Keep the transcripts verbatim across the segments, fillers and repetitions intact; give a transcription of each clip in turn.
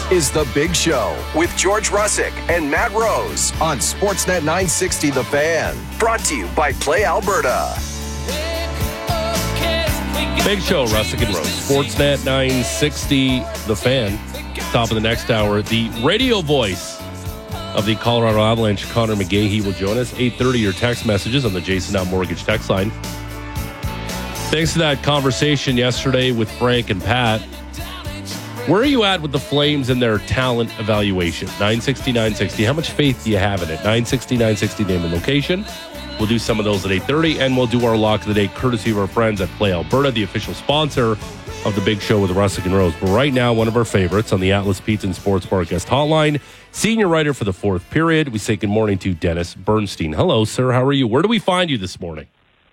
is The Big Show with George Russick and Matt Rose on Sportsnet nine sixty The Fan. Brought to you by Play Alberta. Big Show, Russick and Rose. Sportsnet nine sixty The Fan. Top of the next hour, the radio voice of the Colorado Avalanche, Connor McGahey, will join us. eight thirty, your text messages on the Jason Now Mortgage text line. Thanks to that conversation yesterday with Frank and Pat. Where are you at with the Flames and their talent evaluation? nine sixty, nine sixty. How much faith do you have in it? nine sixty, nine sixty, name and location. We'll do some of those at eight thirty, and we'll do our lock of the day courtesy of our friends at Play Alberta, the official sponsor of The Big Show with Russick and Rose. But right now, one of our favorites on the Atlas Pizza and Sports Bar guest hotline, senior writer for the fourth period. We say good morning to Dennis Bernstein. Hello, sir. How are you? Where do we find you this morning?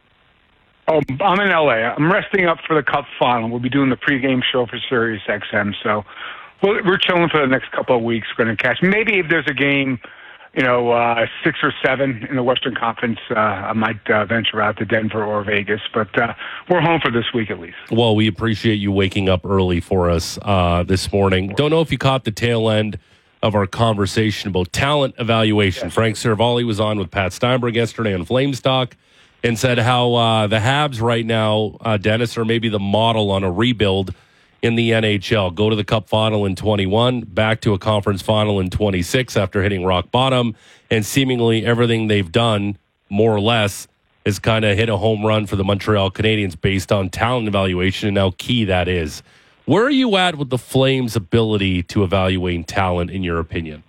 Oh, I'm in L A. I'm resting up for the Cup final. We'll be doing the pregame show for Sirius X M. So we're, we're chilling for the next couple of weeks. Going to catch. Maybe if there's a game, you know, uh, six or seven in the Western Conference, uh, I might uh, venture out to Denver or Vegas. But uh, we're home for this week at least. Well, we appreciate you waking up early for us uh, this morning. Don't know if you caught the tail end of our conversation about talent evaluation. Yes. Frank Seravalli was on with Pat Steinberg yesterday on Flames Talk and said how uh, the Habs right now, uh, Dennis, are maybe the model on a rebuild in the N H L. Go to the Cup final in twenty-one, back to a conference final in twenty-six after hitting rock bottom, and seemingly everything they've done, more or less, has kind of hit a home run for the Montreal Canadiens based on talent evaluation and how key that is. Where are you at with the Flames' ability to evaluate talent, in your opinion?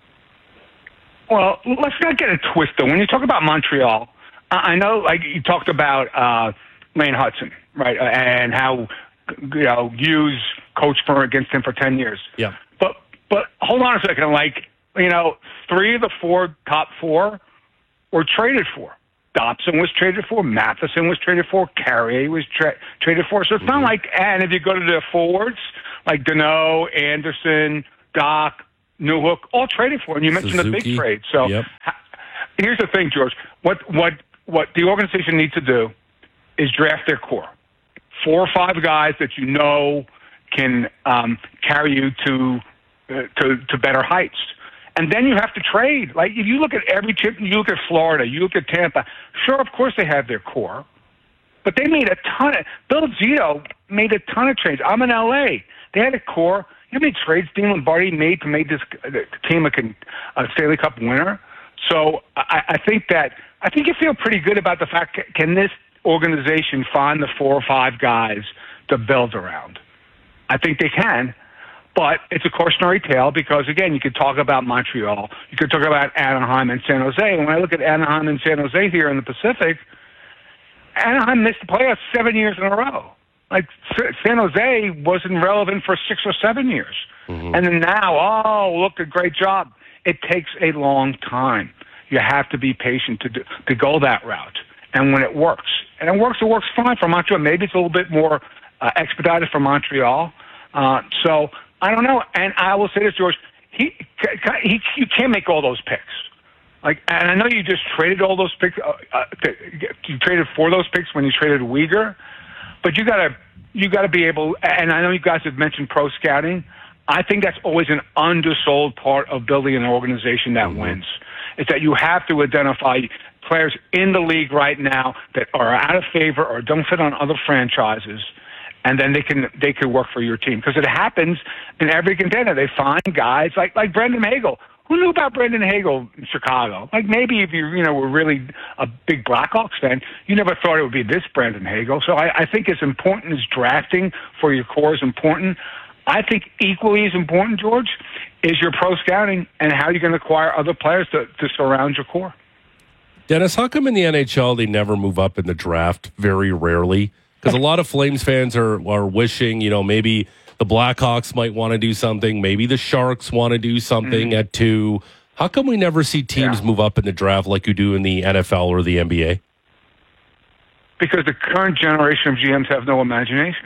Well, let's not get it twisted. When you talk about Montreal, I know, like you talked about uh, Lane Hudson, right, uh, and how you know Hughes coached for against him for ten years. Yeah. But but hold on a second, like you know, three of the four top four were traded for. Dobson was traded for. Matheson was traded for. Carrier was tra- traded for. So it's mm-hmm. not like. And if you go to the forwards, like Deneau, Anderson, Doc, Newhook, all traded for. And you mentioned Suzuki. the big trade. So yep. ha- here's the thing, George. What what what the organization needs to do is draft their core. Four or five guys that you know can um, carry you to, uh, to to better heights. And then you have to trade. Like, if you look at every chip, you look at Florida, you look at Tampa, sure, of course they have their core. But they made a ton of, Bill Zito made a ton of trades. I'm in L A. They had a core. You know how many trades Dean Lombardi made to make this the team a, a Stanley Cup winner? So I, I think that, I think you feel pretty good about the fact, can this organization find the four or five guys to build around? I think they can. But it's a cautionary tale because, again, you could talk about Montreal. You could talk about Anaheim and San Jose. And when I look at Anaheim and San Jose here in the Pacific, Anaheim missed the playoffs seven years in a row. Like, San Jose wasn't relevant for six or seven years. Mm-hmm. And then now, oh, look, a great job. It takes a long time. You have to be patient to do, to go that route. And when it works, and it works, it works fine for Montreal. Maybe it's a little bit more uh, expedited for Montreal. Uh, so... I don't know, and I will say this, George. He, he, you can't make all those picks. Like, and I know you just traded all those picks. Uh, uh, you traded for those picks when you traded Uyghur, but you gotta, you gotta be able. And I know you guys have mentioned pro scouting. I think that's always an undersold part of building an organization that mm-hmm. wins. Is that you have to identify players in the league right now that are out of favor or don't fit on other franchises. And then they can they can work for your team because it happens in every contender. They find guys like like Brendan Hagel. Who knew about Brendan Hagel in Chicago? Like maybe if you you know were really a big Blackhawks fan, you never thought it would be this Brendan Hagel. So I, I think as important as drafting for your core is important. I think equally as important, George, is your pro scouting and how you're going to acquire other players to, to surround your core. Dennis, how come in the N H L they never move up in the draft? Very rarely. Because a lot of Flames fans are, are wishing, you know, maybe the Blackhawks might want to do something. Maybe the Sharks want to do something mm. at two. How come we never see teams yeah. move up in the draft like you do in the N F L or the N B A? Because the current generation of G Ms have no imagination.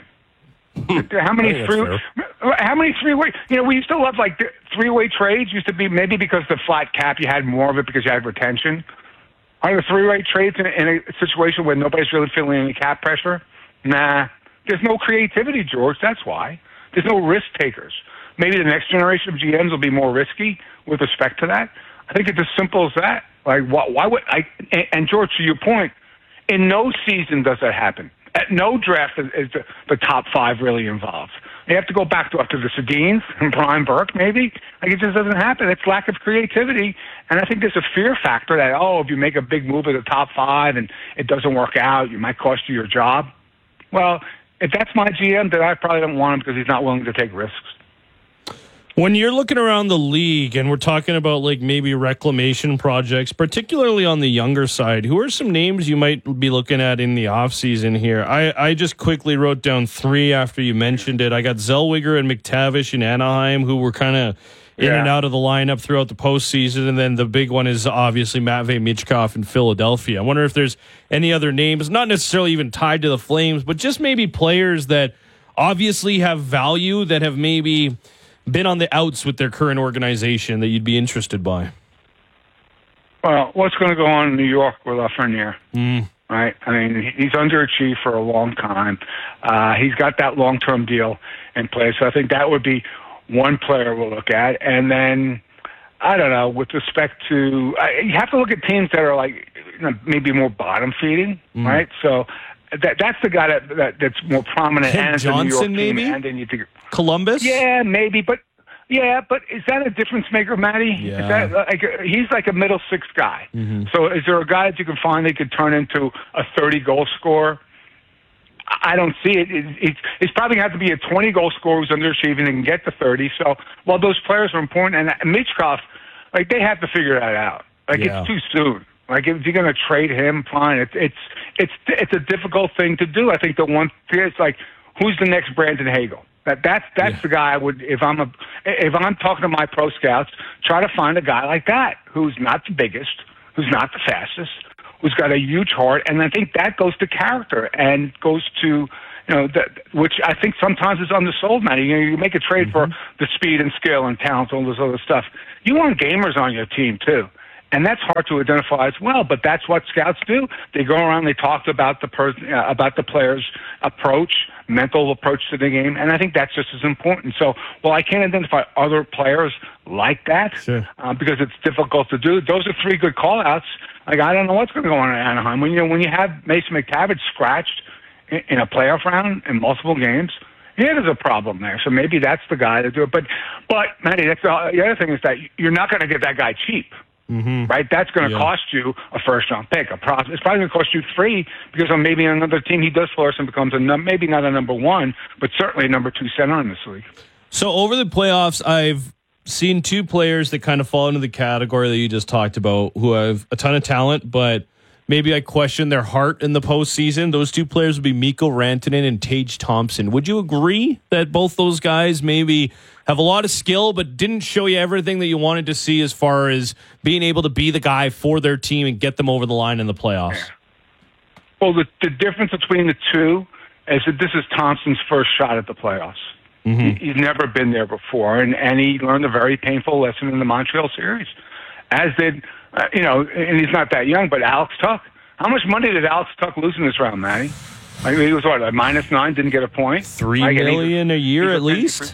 how many three? How many three-way? You know, we used to love like three-way trades. Used to be maybe because the flat cap, you had more of it because you had retention. Are the three-way trades in, in a situation where nobody's really feeling any cap pressure? Nah, there's no creativity, George. That's why. There's no risk takers. Maybe the next generation of G Ms will be more risky with respect to that. I think it's as simple as that. Like, why, why would I? And, and George, to your point, in no season does that happen. At no draft is, is the, the top five really involved. You have to go back to up to the Sedins and Brian Burke, maybe. Like, it just doesn't happen. It's lack of creativity. And I think there's a fear factor that, oh, if you make a big move at the top five and it doesn't work out, it might cost you your job. Well, if that's my G M, then I probably don't want him because he's not willing to take risks. When you're looking around the league and we're talking about like maybe reclamation projects, particularly on the younger side, who are some names you might be looking at in the offseason here? I, I just quickly wrote down three after you mentioned it. I got Zellweger and McTavish in Anaheim, who were kind of in Yeah. and out of the lineup throughout the postseason. And then the big one is obviously Matvei Michkov in Philadelphia. I wonder if there's any other names, not necessarily even tied to the Flames, but just maybe players that obviously have value that have maybe been on the outs with their current organization that you'd be interested by? Well, what's going to go on in New York with Lafreniere? Mm. Right? I mean, he's underachieved for a long time. Uh, he's got that long-term deal in place. So I think that would be one player we'll look at. And then, I don't know, with respect to, I, you have to look at teams that are like, you know, maybe more bottom-feeding, mm. right? So that that's the guy that, that that's more prominent. Kent and it's a Johnson, New York team, maybe? And then you think, Columbus? yeah, maybe, but yeah, but is that a difference maker, Matty? Yeah. Is that like he's like a middle six guy? Mm-hmm. So is there a guy that you can find that could turn into a thirty goal scorer? I don't see it. it, it it's probably going to have to be a twenty goal scorer who's underachieving and can get to thirty. So while those players are important, and Michkov, like they have to figure that out. Like Yeah. it's too soon. Like if you're going to trade him, fine. It's it's it's it's a difficult thing to do. I think the one thing is like, who's the next Brandon Hagel? That that's that's Yeah. the guy I would if I'm a if I'm talking to my pro scouts, try to find a guy like that who's not the biggest, who's not the fastest, who's got a huge heart, and I think that goes to character and goes to you know that which I think sometimes is undersold, man. You know, you make a trade Mm-hmm. for the speed and skill and talent, all this other stuff. You want gamers on your team too. And that's hard to identify as well, but that's what scouts do. They go around, they talk about the per, uh, about the player's approach, mental approach to the game, and I think that's just as important. So, well, I can't identify other players like that Sure. uh, because it's difficult to do. Those are three good call-outs. Like, I don't know what's going to go on in Anaheim. When you when you have Mason McTavish scratched in, in a playoff round in multiple games, yeah, there's a problem there. So maybe that's the guy to do it. But, but Matty, that's the, the other thing is that you're not going to get that guy cheap. Mm-hmm. Right, that's going to Yeah. cost you a first-round pick. A pro- it's probably going to cost you three because on maybe on another team he does flourish and becomes a num- maybe not a number one, but certainly a number two center in this league. So over the playoffs, I've seen two players that kind of fall into the category that you just talked about, who have a ton of talent, but maybe I question their heart in the postseason. Those two players would be Mikko Rantanen and Tage Thompson. Would you agree that both those guys maybe have a lot of skill, but didn't show you everything that you wanted to see as far as being able to be the guy for their team and get them over the line in the playoffs? Well, the, the difference between the two is that this is Thompson's first shot at the playoffs. Mm-hmm. He, he's never been there before, and, and he learned a very painful lesson in the Montreal series, as did, uh, you know, and he's not that young, but Alex Tuch. How much money did Alex Tuch lose in this round, Matty? Like, he was, what, a minus nine, didn't get a point? Three like, million a year he's a at least?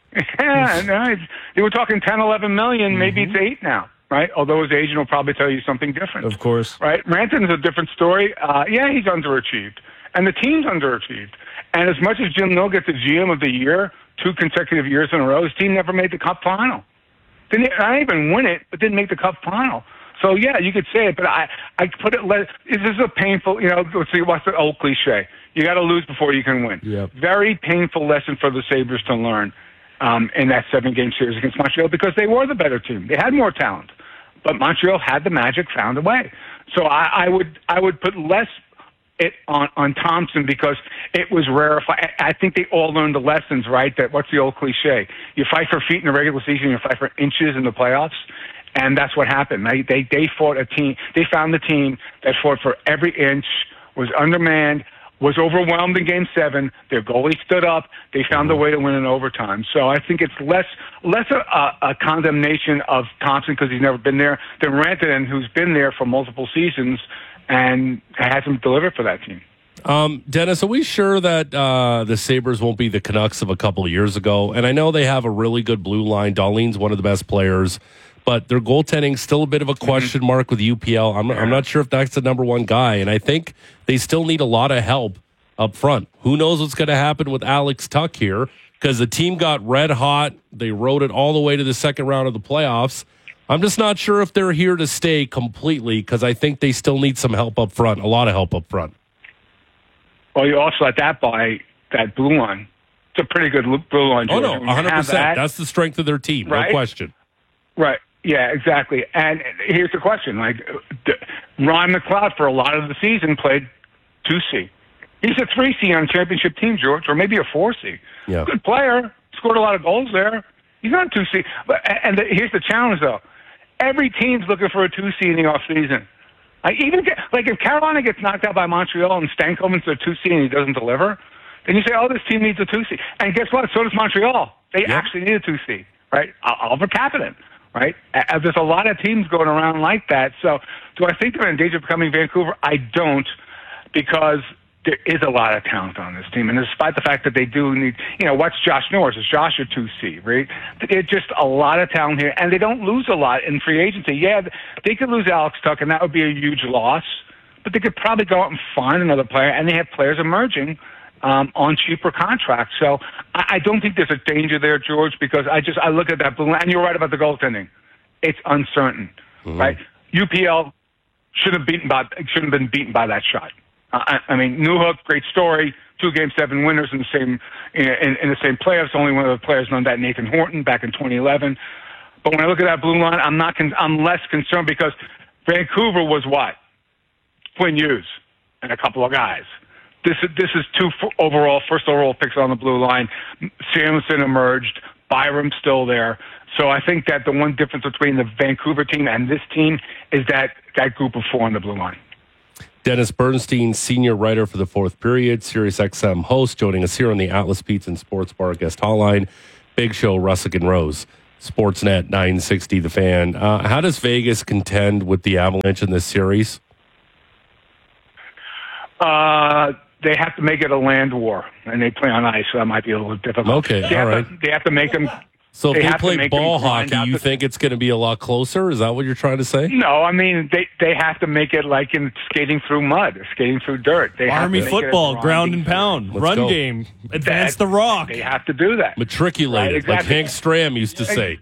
Yeah, no, it's, they were talking ten, eleven million. Mm-hmm. Maybe it's eight now, right? Although his agent will probably tell you something different. Of course. Right? Rantanen's a different story. Uh, yeah, he's underachieved. And the team's underachieved. And as much as Jim Nill gets the G M of the year, two consecutive years in a row, his team never made the Cup final. Didn't not even win it, but didn't make the Cup final. So, yeah, you could say it, but I, I put it, this is a painful, you know, let's see, what's the old cliche? You got to lose before you can win. Yep. Very painful lesson for the Sabres to learn. Um, in that seven-game series against Montreal because they were the better team. They had more talent, but Montreal had the magic, found a way. So I, I would I would put less it on, on Thompson because it was rarefied. I think they all learned the lessons, right? That what's the old cliche? You fight for feet in the regular season, you fight for inches in the playoffs, and that's what happened. They they they fought a team. They found the team that fought for every inch, was undermanned, was overwhelmed in Game Seven. Their goalie stood up. They found a way to win in overtime. So I think it's less less a, a condemnation of Thompson because he's never been there than Rantanen, who's been there for multiple seasons and hasn't delivered for that team. Um, Dennis, are we sure that uh, the Sabres won't be the Canucks of a couple of years ago? And I know they have a really good blue line. Darlene's one of the best players, but their goaltending's still a bit of a question mm-hmm. mark with U P L. I'm, I'm not sure if that's the number one guy, and I think they still need a lot of help up front. Who knows what's going to happen with Alex Tuch here, because the team got red hot. They rode it all the way to the second round of the playoffs. I'm just not sure if they're here to stay completely, because I think they still need some help up front, a lot of help up front. Well, you also let that by that blue line. It's a pretty good blue line. Oh, no, one hundred percent. That, That's the strength of their team, right? No question. Right. Yeah, exactly. And here's the question. Like, Ron McLeod, for a lot of the season, played two C. He's a three C on a championship team, George, or maybe a four C. Yeah. Good player. Scored a lot of goals there. He's not a two C. But, and the, here's the challenge, though. Every team's looking for a two C in the offseason. Like, even get, like if Carolina gets knocked out by Montreal and Stankoven's a two C and he doesn't deliver, then you say, oh, this team needs a two C. And guess what? So does Montreal. They yep. actually need a two C, right? Oliver Kapanen, right? Uh, there's a lot of teams going around like that. So do I think they're in danger of becoming Vancouver? I don't, because there is a lot of talent on this team. And despite the fact that they do need, you know, what's Josh Norris? Is Josh a two C, right? It's just a lot of talent here. And they don't lose a lot in free agency. Yeah, they could lose Alex Tuch, and that would be a huge loss. But they could probably go out and find another player. And they have players emerging um, on cheaper contracts. So I, I don't think there's a danger there, George, because I just, I look at that blue line. And you're right about the goaltending. It's uncertain, mm-hmm. right? U P L should have beaten by, shouldn't have been beaten by that shot. Uh, I, I mean, Newhook, great story. Two game seven winners in the same in, in the same playoffs. Only one of the players known that, Nathan Horton, back in twenty eleven. But when I look at that blue line, I'm not. Con- I'm less concerned because Vancouver was what? Quinn Hughes and a couple of guys. This is this is two f- overall first overall picks on the blue line. Samuelson emerged. Byram's still there. So I think that the one difference between the Vancouver team and this team is that that group of four on the blue line. Dennis Bernstein, senior writer for the Fourth Period, Sirius X M host, joining us here on the Atlas Pizza and Sports Bar guest hotline. Big Show, Russick and Rose, Sportsnet nine sixty, The Fan. Uh, how does Vegas contend with the Avalanche in this series? Uh, they have to make it a land war, and they play on ice, so that might be a little difficult. Okay, they all have right. To, they have to make them... So if they, they play ball hockey, you the, think it's going to be a lot closer? Is that what you're trying to say? No, I mean, they they have to make it like in skating through mud, or skating through dirt. They Army have to football, ground and pound, Let's run go. game, advance that, the rock. They have to do that. Matriculated, right, exactly. like Hank Stram used to say.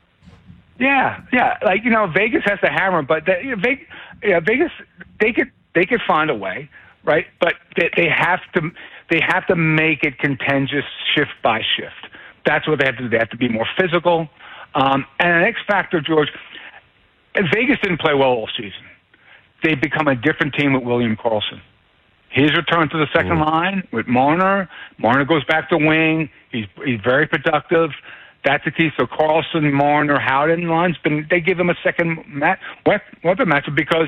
Yeah, yeah. Like, you know, Vegas has to hammer, but the, you know, Vegas, yeah, Vegas, they could they could find a way, right? But they, they have to they have to make it contentious shift by shift. That's what they have to do. They have to be more physical. Um, and an X factor, George, Vegas didn't play well all season. They've become a different team with William Karlsson. His return to the second mm. line with Marner. Marner goes back to wing. He's he's very productive. That's the key. So Karlsson, Marner, Howden line's been. They give him a second match, weapon matchup because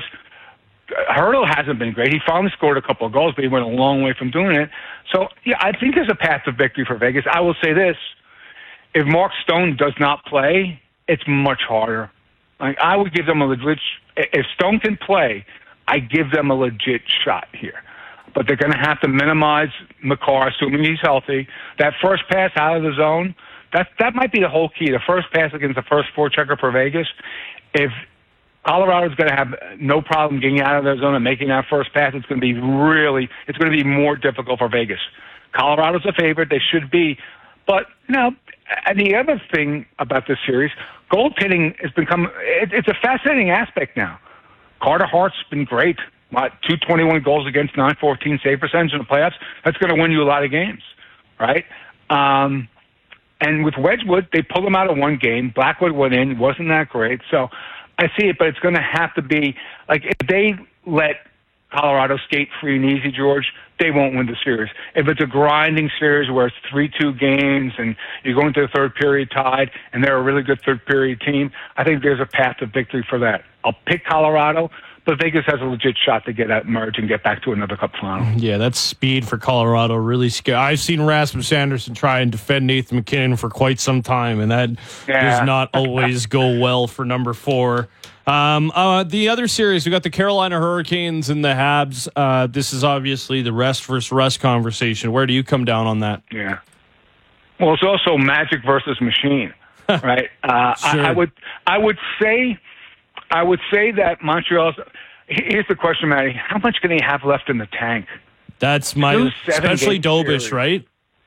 Hurdle hasn't been great. He finally scored a couple of goals, but he went a long way from doing it. So yeah, I think there's a path to victory for Vegas. I will say this. If Mark Stone does not play, it's much harder. Like, I would give them a legit. If Stone can play, I give them a legit shot here. But they're going to have to minimize Makar, assuming he's healthy. That first pass out of the zone, that that might be the whole key. The first pass against the first four checker for Vegas. If Colorado's going to have no problem getting out of their zone and making that first pass, it's going to be really, it's going to be more difficult for Vegas. Colorado's a favorite. They should be. But, you know, and the other thing about this series, goaltending has become, it, it's a fascinating aspect now. Carter Hart's been great. What, two twenty-one goals against, nine fourteen save percentage in the playoffs. That's going to win you a lot of games, right? Um, and with Wedgwood, they pulled him out of one game. Blackwood went in. Wasn't that great? So I see it, but it's going to have to be, like, if they let Colorado skate free and easy, George, they won't win the series. If it's a grinding series where it's three two games and you're going to the third period tied and they're a really good third period team, I think there's a path to victory for that. I'll pick Colorado, but Vegas has a legit shot to get at merge and get back to another Cup final. Yeah, that's speed for Colorado. Really scary. I've seen Rasmus Anderson try and defend Nathan McKinnon for quite some time, and that Yeah. does not always go well for number four. Um, uh, the other series, we got the Carolina Hurricanes and the Habs. Uh, this is obviously the rest versus rust conversation. Where do you come down on that? Yeah. Well, it's also Magic versus Machine, right? Uh, Sure. I, I would, I would say, I would say that Montreal's. Here's the question, Matty: how much can they have left in the tank? That's my, Two seven especially game Dobish, series. right?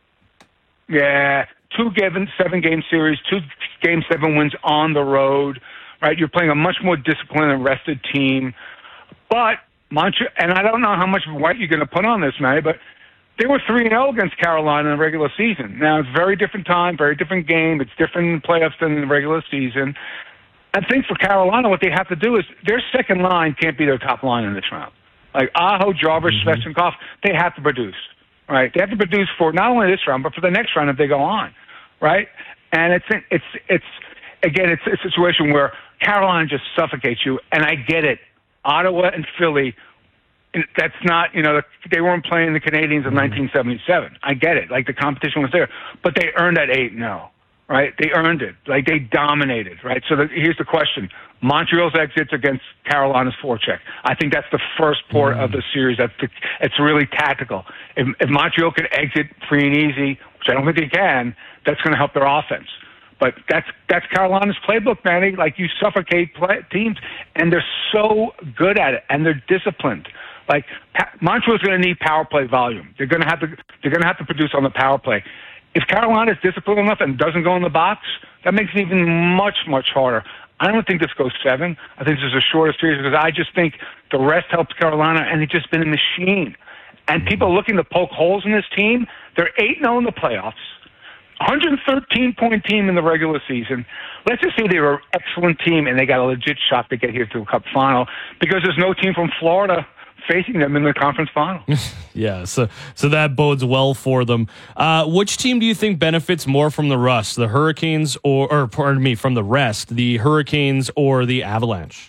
Yeah, two given seven game series, two game seven wins on the road. Right, you're playing a much more disciplined and rested team. But Montreal, and I don't know how much weight you're going to put on this, Matty, but they were three and zero against Carolina in the regular season. Now it's a very different time, very different game. It's different in playoffs than in the regular season. I think for Carolina, what they have to do is their second line can't be their top line in this round. Like Aho, Jarvis, mm-hmm. Svechnikov, they have to produce. Right, they have to produce for not only this round but for the next round if they go on. Right, and it's it's it's again it's a situation where Carolina just suffocates you, and I get it. Ottawa and Philly, that's not, you know, they weren't playing the Canadiens of nineteen seventy-seven. I get it. Like, the competition was there. But they earned that eight no, right? They earned it. Like, they dominated, right? So the, here's the question. Montreal's exits against Carolina's forecheck. I think that's the first port mm. of the series. That's the, it's really tactical. If, if Montreal can exit free and easy, which I don't think they can, that's going to help their offense. But that's that's Carolina's playbook, Manny. Like, you suffocate play, teams, and they're so good at it, and they're disciplined. Like, pa- Montreal's going to need power play volume. They're going to have to they're going to have to produce on the power play. If Carolina is disciplined enough and doesn't go in the box, that makes it even much much harder. I don't think this goes seven. I think this is a shorter series because I just think the rest helps Carolina, and it's just been a machine. And people looking to poke holes in this team. They're eight and zero in the playoffs. one hundred thirteen point team in the regular season. Let's just say they were an excellent team and they got a legit shot to get here to a Cup final because there's no team from Florida facing them in the conference final. Yeah, so so that bodes well for them. Uh, which team do you think benefits more from the rust, the Hurricanes or, or pardon me, from the rest, the Hurricanes or the Avalanche?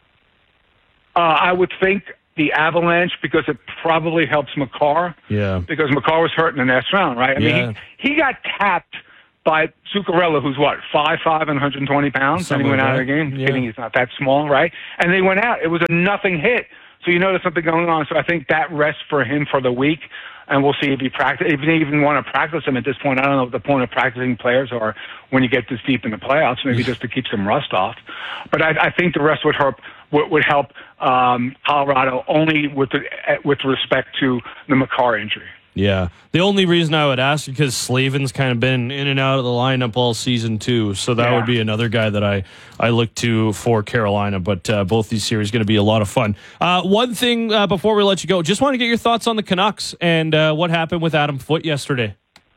Uh, I would think the Avalanche because it probably helps Makar. Yeah. Because Makar was hurt in the next round, right? I Yeah. mean, he, he got tapped by Zuccarello, who's what, five five and one hundred twenty pounds, Something and he went like out that. of the game. Yeah. Kidding, he's not that small, right? And they went out. It was a nothing hit. So you know there's something going on. So I think that rests for him for the week, and we'll see if he practice. If they even want to practice him at this point, I don't know what the point of practicing players are when you get this deep in the playoffs. Maybe just to keep some rust off. But I, I think the rest would help. Would, would help um, Colorado only with the, with respect to the Makar injury. Yeah. The only reason I would ask is because Slavin's kind of been in and out of the lineup all season too. So that Yeah. would be another guy that I, I look to for Carolina. But uh, both these series going to be a lot of fun. Uh, one thing uh, before we let you go, just want to get your thoughts on the Canucks and uh, what happened with Adam Foote yesterday.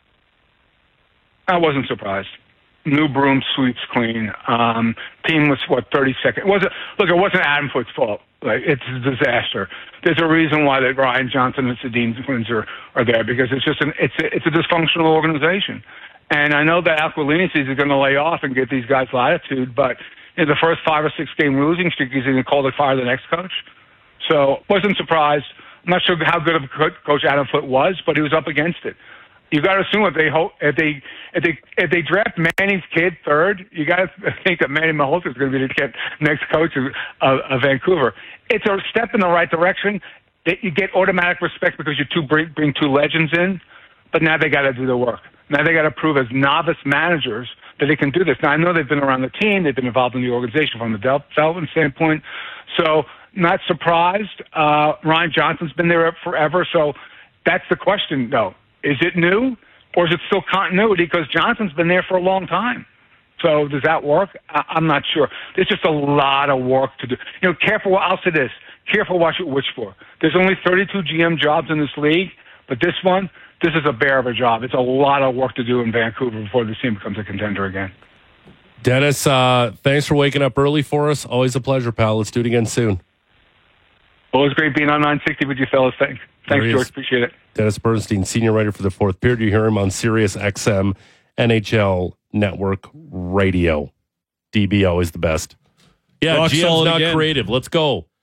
I wasn't surprised. New broom sweeps clean. Um, team was what thirty seconds. It wasn't look. It wasn't Adam Foote's fault. Like, it's a disaster. There's a reason why that Ryan Johnson and Sedin Twins are, are there because it's just an it's a, it's a dysfunctional organization. And I know that Aquilini is going to lay off and get these guys latitude, but in the first five or six game losing streak, he's going to call to fire the next coach. So wasn't surprised. I'm not sure how good of a coach Adam Foote was, but he was up against it. You got to assume if they hope, if they if they if they draft Manning's kid third, you got to think that Manny Malhotra is going to be the next coach of, of, of Vancouver. It's a step in the right direction. That you get automatic respect because you two bring, bring two legends in, but now they got to do the work. Now they got to prove as novice managers that they can do this. Now I know they've been around the team, they've been involved in the organization from the development standpoint, so not surprised. Uh, Ryan Johnson's been there forever, so that's the question, though. Is it new, or is it still continuity? Because Johnson's been there for a long time. So does that work? I- I'm not sure. There's just a lot of work to do. You know, careful. I'll say this: careful what you wish for. There's only thirty-two G M jobs in this league, but this one, this is a bear of a job. It's a lot of work to do in Vancouver before this team becomes a contender again. Dennis, uh, thanks for waking up early for us. Always a pleasure, pal. Let's do it again soon. Always great being on nine sixty with you fellas. Thanks, thanks, George. is. Appreciate it. Dennis Bernstein, senior writer for the Fourth Period. You hear him on Sirius X M N H L Network Radio. D B O is the best. Yeah, Rock G M's solid not again. creative. Let's go.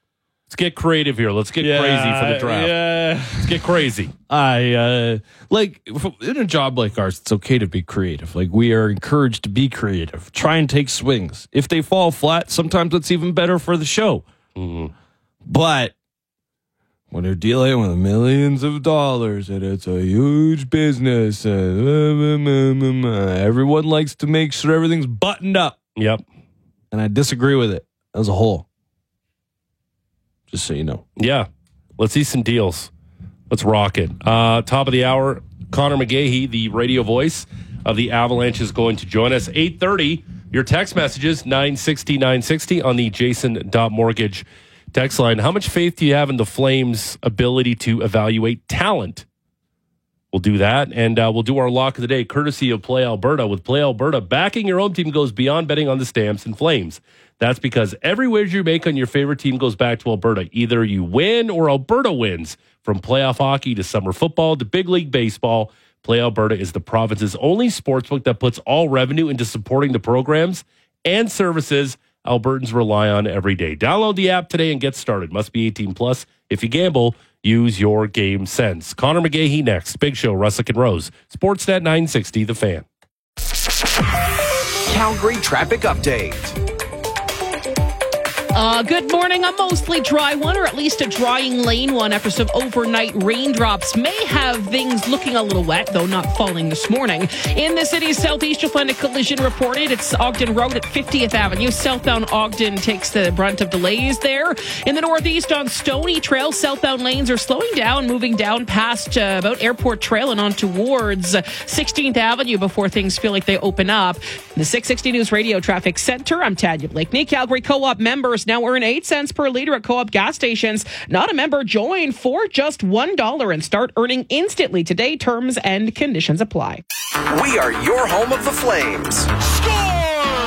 Let's get creative here. Let's get Yeah, crazy for the draft. Yeah. Let's get crazy. I uh like in a job like ours, it's okay to be creative. Like we are encouraged to be creative. Try and take swings. If they fall flat, sometimes it's even better for the show. Mm-hmm. But when they're dealing with millions of dollars and it's a huge business, and uh, everyone likes to make sure everything's buttoned up. Yep. And I disagree with it as a whole. Just so you know. Yeah. Let's see some deals. Let's rock it. Uh, top of the hour, Connor McGahey, the radio voice of the Avalanche, is going to join us. eight thirty, your text messages, nine sixty, nine sixty on the Jason.Mortgage text line. How much faith do you have in the Flames' ability to evaluate talent? We'll do that, and uh, we'll do our lock of the day, courtesy of Play Alberta. With Play Alberta, backing your own team goes beyond betting on the Stamps and Flames. That's because every wager you make on your favorite team goes back to Alberta. Either you win or Alberta wins. From playoff hockey to summer football to big league baseball, Play Alberta is the province's only sportsbook that puts all revenue into supporting the programs and services Albertans rely on every day. Download the app today and get started. Must be eighteen plus. If you gamble, use your game sense. Connor McGahey next. Big Show, Russick and Rose. Sportsnet nine sixty, The Fan. Calgary traffic update. Uh, good morning. A mostly dry one, or at least a drying lane one after some overnight raindrops. May have things looking a little wet, though not falling this morning. In the city's southeast, you'll find a collision reported. It's Ogden Road at fiftieth Avenue. Southbound Ogden takes the brunt of delays there. In the northeast on Stony Trail, southbound lanes are slowing down, moving down past uh, about Airport Trail and on towards sixteenth Avenue before things feel like they open up. The six sixty News Radio Traffic Center, I'm Tanya Blakeney. Calgary Co-op members now earn eight cents per liter at Co-op gas stations. Not a member, join for just one dollar and start earning instantly today. Terms and conditions apply. We are your home of the Flames. Scores!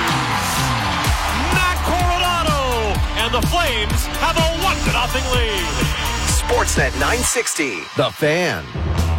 Matt Coronado! And the Flames have a one to nothing lead. Sportsnet nine sixty, The Fan.